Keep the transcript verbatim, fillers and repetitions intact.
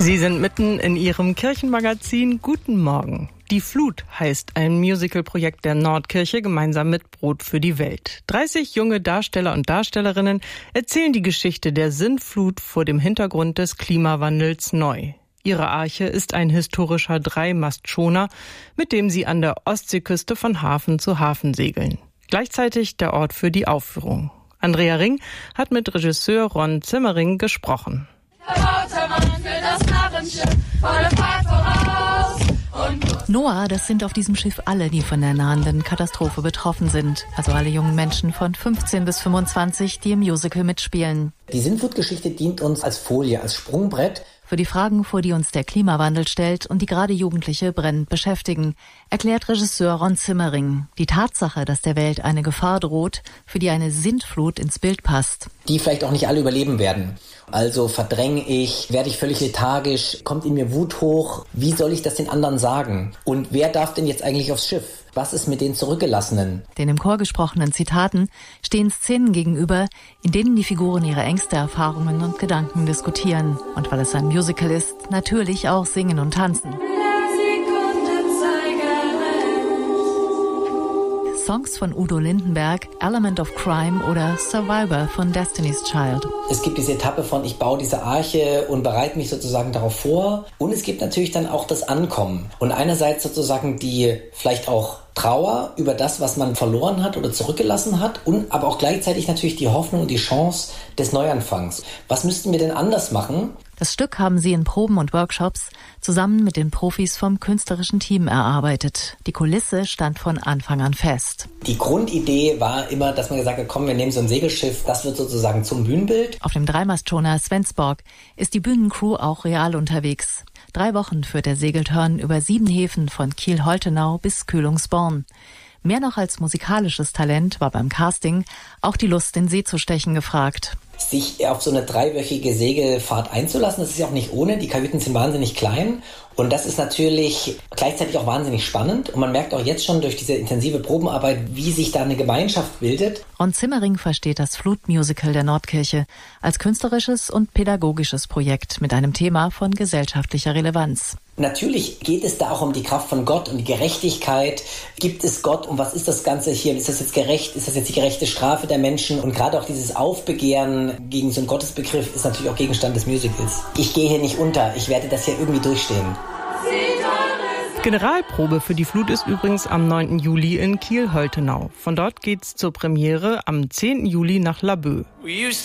Sie sind mitten in Ihrem Kirchenmagazin. Guten Morgen. Die Flut heißt ein Musicalprojekt der Nordkirche gemeinsam mit Brot für die Welt. dreißig junge Darsteller und Darstellerinnen erzählen die Geschichte der Sintflut vor dem Hintergrund des Klimawandels neu. Ihre Arche ist ein historischer Dreimastschoner, mit dem sie an der Ostseeküste von Hafen zu Hafen segeln. Gleichzeitig der Ort für die Aufführung. Andrea Ring hat mit Regisseur Ron Zimmering gesprochen. Noah, das sind auf diesem Schiff alle, die von der nahenden Katastrophe betroffen sind. Also alle jungen Menschen von fünfzehn bis fünfundzwanzig, die im Musical mitspielen. Die Sintflut-Geschichte dient uns als Folie, als Sprungbrett für die Fragen, vor die uns der Klimawandel stellt und die gerade Jugendliche brennend beschäftigen, erklärt Regisseur Ron Zimmering. Die Tatsache, dass der Welt eine Gefahr droht, für die eine Sintflut ins Bild passt. Die vielleicht auch nicht alle überleben werden. Also verdränge ich, werde ich völlig lethargisch, kommt in mir Wut hoch. Wie soll ich das den anderen sagen? Und wer darf denn jetzt eigentlich aufs Schiff? Was ist mit den Zurückgelassenen? Den im Chor gesprochenen Zitaten stehen Szenen gegenüber, in denen die Figuren ihre Ängste, Erfahrungen und Gedanken diskutieren. Und weil es ein Musical ist, natürlich auch singen und tanzen. Songs von Udo Lindenberg, Element of Crime oder Survivor von Destiny's Child. Es gibt diese Etappe von, ich baue diese Arche und bereite mich sozusagen darauf vor. Und es gibt natürlich dann auch das Ankommen. Und einerseits sozusagen die vielleicht auch Trauer über das, was man verloren hat oder zurückgelassen hat. Und aber auch gleichzeitig natürlich die Hoffnung und die Chance des Neuanfangs. Was müssten wir denn anders machen? Das Stück haben sie in Proben und Workshops zusammen mit den Profis vom künstlerischen Team erarbeitet. Die Kulisse stand von Anfang an fest. Die Grundidee war immer, dass man gesagt hat, komm, wir nehmen so ein Segelschiff, das wird sozusagen zum Bühnenbild. Auf dem Dreimastschoner Svensborg ist die Bühnencrew auch real unterwegs. Drei Wochen führt der Segeltörn über sieben Häfen von Kiel-Holtenau bis Kühlungsborn. Mehr noch als musikalisches Talent war beim Casting auch die Lust, in See zu stechen, gefragt. Sich auf so eine dreiwöchige Segelfahrt einzulassen, das ist ja auch nicht ohne. Die Kajüten sind wahnsinnig klein und das ist natürlich gleichzeitig auch wahnsinnig spannend. Und man merkt auch jetzt schon durch diese intensive Probenarbeit, wie sich da eine Gemeinschaft bildet. Ron Zimmering versteht das Flutmusical der Nordkirche als künstlerisches und pädagogisches Projekt mit einem Thema von gesellschaftlicher Relevanz. Natürlich geht es da auch um die Kraft von Gott und die Gerechtigkeit. Gibt es Gott und was ist das Ganze hier? Ist das jetzt gerecht? Ist das jetzt die gerechte Strafe der Menschen? Und gerade auch dieses Aufbegehren gegen so einen Gottesbegriff ist natürlich auch Gegenstand des Musicals. Ich gehe hier nicht unter, ich werde das hier irgendwie durchstehen. Generalprobe für die Flut ist übrigens am neunten Juli in Kiel-Holtenau. Von dort geht's zur Premiere am zehnten Juli nach Laboe.